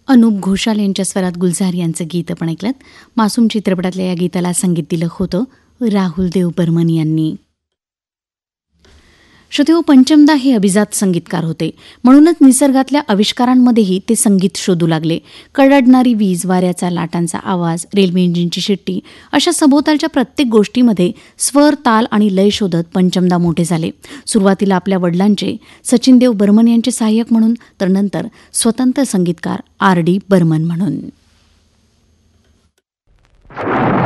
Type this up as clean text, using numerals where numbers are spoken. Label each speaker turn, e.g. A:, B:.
A: अनूप घोषाल यांच्या स्वरात गुलजार यांचं गीत आपण ऐकलं. मासूम चित्रपटातल्या या गीताला संगीत दिलं होतं राहुल देव बर्मन यांनी. श्रोतेहो, पंचमदा हे अभिजात संगीतकार होते, म्हणूनच निसर्गातल्या आविष्कारांमध्येही ते संगीत शोधू लागले. कडाडणारी वीज, वाऱ्याचा लाटांचा आवाज, रेल्वे इंजिनची शिट्टी अशा सभोवतालच्या प्रत्येक गोष्टीमध्ये स्वर, ताल आणि लय शोधत पंचमदा मोठे झाले. सुरुवातीला आपल्या वडिलांचे सचिन देव बर्मन यांचे सहाय्यक म्हणून, तर नंतर स्वतंत्र संगीतकार R.D. बर्मन म्हणून.